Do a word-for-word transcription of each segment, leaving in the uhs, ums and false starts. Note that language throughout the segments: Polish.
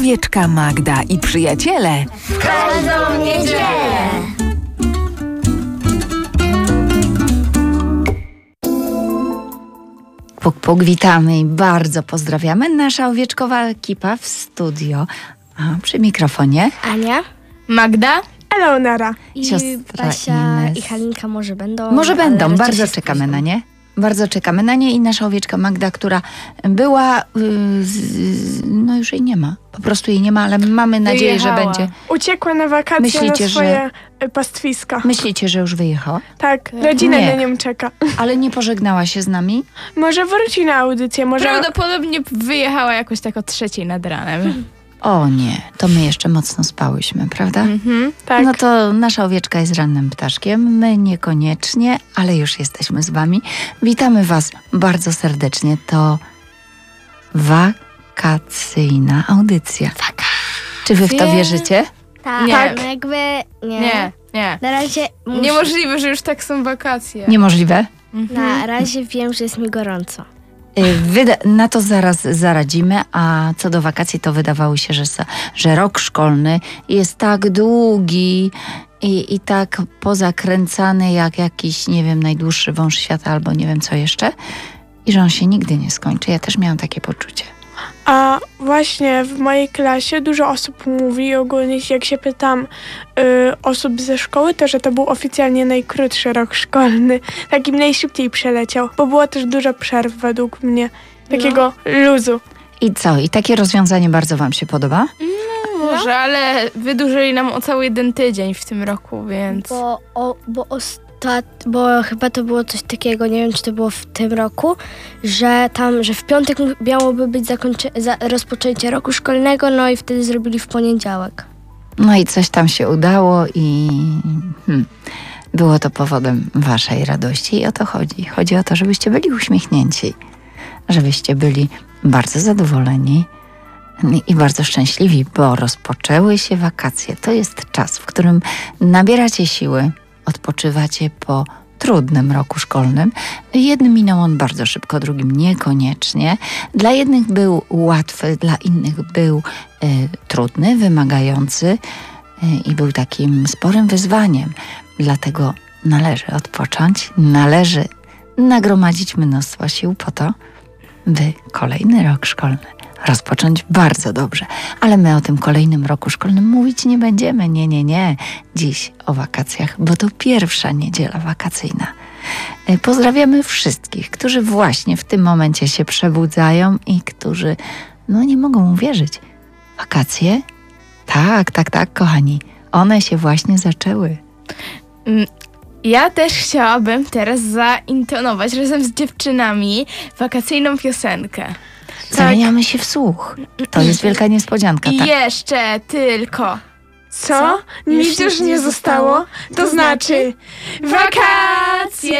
Owieczka Magda i przyjaciele w każdą niedzielę. Puk, puk, witamy i bardzo pozdrawiamy. Nasza owieczkowa ekipa w studio. A przy mikrofonie Ania, Magda, Eleonora i siostra Basia Ines. i Halinka może będą. Może będą, ale bardzo raczej się czekamy spóźnią. na nie. Bardzo czekamy na nie i nasza owieczka Magda, która była, yy, z, no już jej nie ma. Po prostu jej nie ma, ale mamy nadzieję, Wyjechała. że będzie. Uciekła na wakacje Myślicie, na że- swoje że... pastwiska. Myślicie, że już wyjechała? Tak, rodzina Nie. na nią czeka. Ale nie pożegnała się z nami? Może wróci na audycję, może... prawdopodobnie wyjechała jakoś tak o trzeciej nad ranem. O nie, to my jeszcze mocno spałyśmy, prawda? Mhm. Tak. No to nasza owieczka jest rannym ptaszkiem, my niekoniecznie, ale już jesteśmy z wami. Witamy was bardzo serdecznie. To wakacyjna audycja. Czy wy w to Nie. wierzycie? Tak, Nie. tak. No jakby nie. Nie, nie. Na razie muszę, Niemożliwe, że już tak są wakacje. Niemożliwe? na razie wiem, że jest mi gorąco. Y, Wyda- na to zaraz zaradzimy, a co do wakacji to wydawało się, że, sa- że rok szkolny jest tak długi i, i tak pozakręcany jak jakiś, nie wiem, najdłuższy wąż świata albo nie wiem co jeszcze i że on się nigdy nie skończy. Ja też miałam takie poczucie. A właśnie w mojej klasie dużo osób mówi, ogólnie jak się pytam y, osób ze szkoły, to że to był oficjalnie najkrótszy rok szkolny. Takim najszybciej przeleciał, bo było też dużo przerw według mnie. Takiego luzu. I co? I takie rozwiązanie bardzo wam się podoba? Może, ale wydłużyli nam o cały jeden tydzień w tym roku, więc... Bo, o, bo, ostat, bo chyba to było coś takiego, nie wiem czy to było w tym roku, że tam, że w piątek miałoby być zakończe, za, rozpoczęcie roku szkolnego, no i wtedy zrobili w poniedziałek. No i coś tam się udało i hmm, było to powodem waszej radości i o to chodzi. Chodzi o to, żebyście byli uśmiechnięci, żebyście byli bardzo zadowoleni i bardzo szczęśliwi, bo rozpoczęły się wakacje. To jest czas, w którym nabieracie siły, odpoczywacie po trudnym roku szkolnym. Jednym minął on bardzo szybko, drugim niekoniecznie. Dla jednych był łatwy, dla innych był y, trudny, wymagający y, i był takim sporym wyzwaniem. Dlatego należy odpocząć, należy nagromadzić mnóstwo sił po to, by kolejny rok szkolny rozpocząć bardzo dobrze. Ale my o tym kolejnym roku szkolnym mówić nie będziemy. Nie, nie, nie. Dziś o wakacjach, bo to pierwsza niedziela wakacyjna. E, Pozdrawiamy wszystkich, którzy właśnie w tym momencie się przebudzają i którzy, no nie mogą uwierzyć. Wakacje? Tak, tak, tak, kochani. One się właśnie zaczęły. Ja też chciałabym teraz zaintonować razem z dziewczynami wakacyjną piosenkę. Zamieniamy się w słuch. To jest wielka niespodzianka. I Tak. jeszcze tylko... Co? Nic już nie zostało? To znaczy wakacje!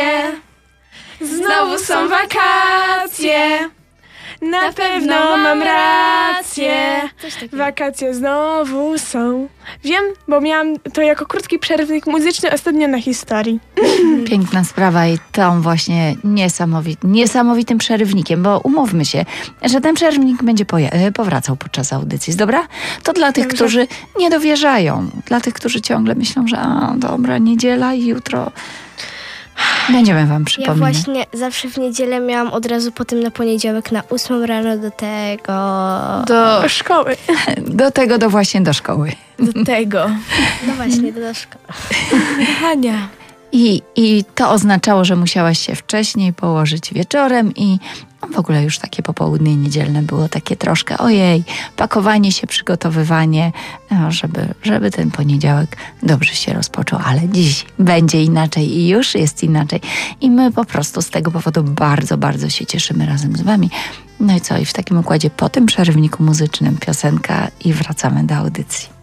Znowu są wakacje! Na pewno mam rację! Wakacje znowu są. Wiem, bo miałam to jako krótki przerywnik muzyczny ostatnio na historii. Piękna sprawa i tą właśnie niesamowit, niesamowitym przerywnikiem, bo umówmy się, że ten przerywnik będzie poja- e, powracał podczas audycji, dobra? To dla tych, Dobrze. którzy nie dowierzają, dla tych, którzy ciągle myślą, że a, dobra, niedziela i jutro będziemy wam Ja przypominać. właśnie zawsze w niedzielę miałam od razu potem na poniedziałek na ósmą rano do tego... Do, Do szkoły. Do tego, do właśnie do szkoły. do tego. No właśnie, do szkoły. Hania. I, I to oznaczało, że musiałaś się wcześniej położyć wieczorem i w ogóle już takie popołudnie niedzielne było takie troszkę ojej, pakowanie się, przygotowywanie, no, żeby, żeby ten poniedziałek dobrze się rozpoczął, ale dziś będzie inaczej i już jest inaczej i my po prostu z tego powodu bardzo, bardzo się cieszymy razem z wami. No i co, i w takim układzie po tym przerywniku muzycznym piosenka i wracamy do audycji.